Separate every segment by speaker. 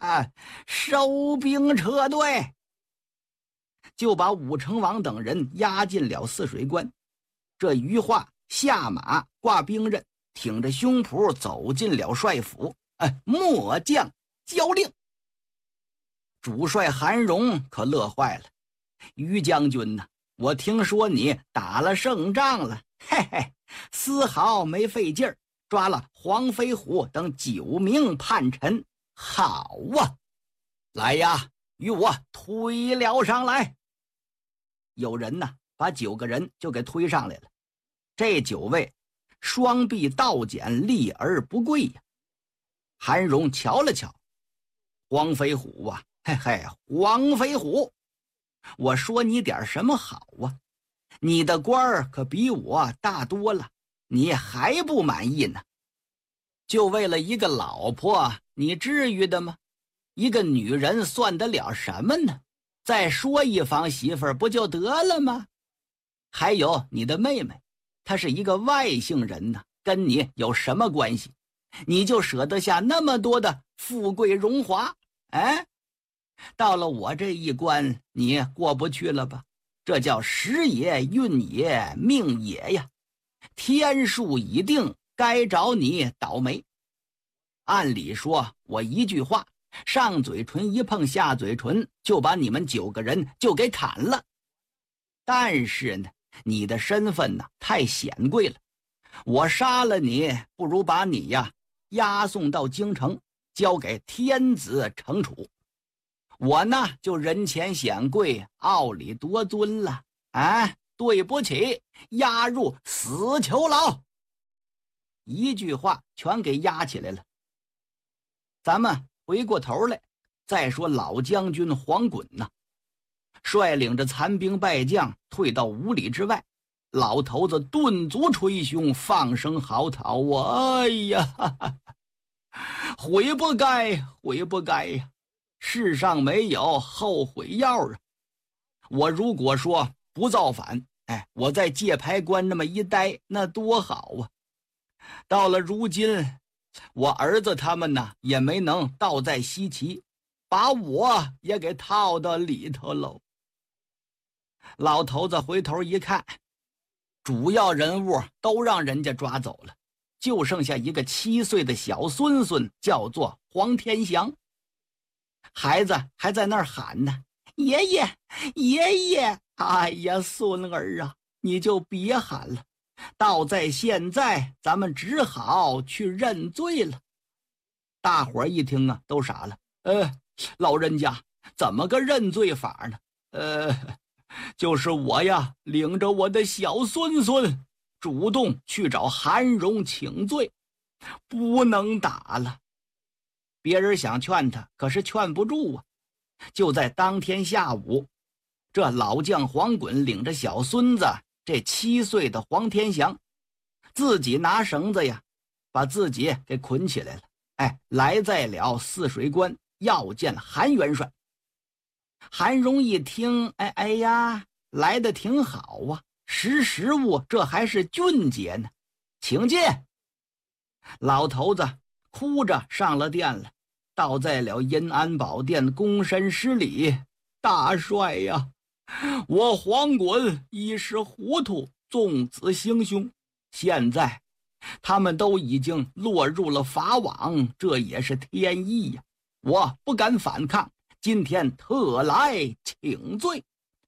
Speaker 1: 收兵撤退，就把武成王等人押进了泗水关。这余化下马挂兵刃，挺着胸脯走进了帅府，末将交令。主帅韩荣可乐坏了，于将军呢，我听说你打了胜仗了，嘿嘿，丝毫没费劲儿，抓了黄飞虎等9名叛臣，好啊！来呀，与我推了上来。有人呢，把9个人就给推上来了。这9位双臂倒剪，立而不跪呀。韩荣瞧了瞧，黄飞虎啊，嘿嘿，黄飞虎，我说你点什么好啊？你的官儿可比我大多了，你还不满意呢？就为了一个老婆，你至于的吗？一个女人算得了什么呢？再说一房媳妇儿不就得了吗？还有你的妹妹，她是一个外姓人呢，跟你有什么关系？你就舍得下那么多的富贵荣华？到了我这一关，你过不去了吧？这叫时也，运也，命也呀！天数已定，该找你倒霉。按理说，我一句话，上嘴唇一碰下嘴唇，就把你们9个人就给砍了。但是呢，你的身份呢太显贵了，我杀了你，不如把你呀押送到京城，交给天子惩处。我呢就人前显贵，傲里夺尊了，对不起，押入死囚牢。一句话全给押起来了。咱们回过头来再说老将军黄衮呢，率领着残兵败将退到5里之外，老头子顿足捶胸，放声嚎啕哎呀，悔不该，悔不该呀！世上没有后悔药啊！我如果说不造反，我在界牌关那么一待，那多好啊！到了如今，我儿子他们呢也没能倒在西岐，把我也给套到里头喽。老头子回头一看，主要人物都让人家抓走了，就剩下一个7岁的小孙孙，叫做黄天祥。孩子还在那儿喊呢，爷爷，爷爷！哎呀，孙儿啊，你就别喊了，倒在现在，咱们只好去认罪了。大伙儿一听啊，都傻了。老人家怎么个认罪法呢？就是我呀，领着我的小孙孙，主动去找韩荣请罪，不能打了。别人想劝他，可是劝不住啊。就在当天下午，这老将黄衮领着小孙子，这7岁的黄天祥，自己拿绳子呀，把自己给捆起来了。来在了泗水关，要见韩元帅。韩荣一听，哎呀，来得挺好啊，识物，这还是俊杰呢，请进。老头子哭着上了殿了，倒在了阴安宝殿，躬身施礼。大帅呀，我黄衮一时糊涂，纵子行凶，现在他们都已经落入了法网，这也是天意呀，我不敢反抗，今天特来请罪。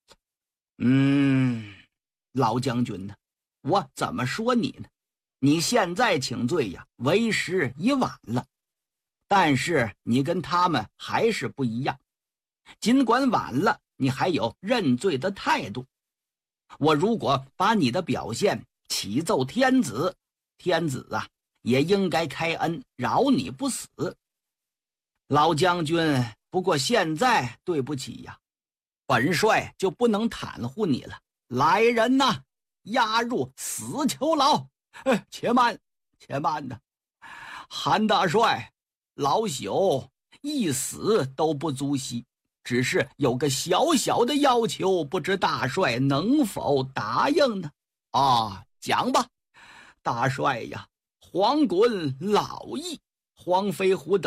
Speaker 1: 老将军呢，我怎么说你呢？你现在请罪呀，为时已晚了。但是你跟他们还是不一样，尽管晚了，你还有认罪的态度。我如果把你的表现启奏天子，天子啊也应该开恩，饶你不死。老将军，不过现在对不起呀，本帅就不能袒护你了。来人呐，押入死囚牢。且慢，且慢呐，韩大帅，老朽一死都不足惜，只是有个小小的要求，不知大帅能否答应呢？讲吧。大帅呀，黄衮老矣，黄飞虎等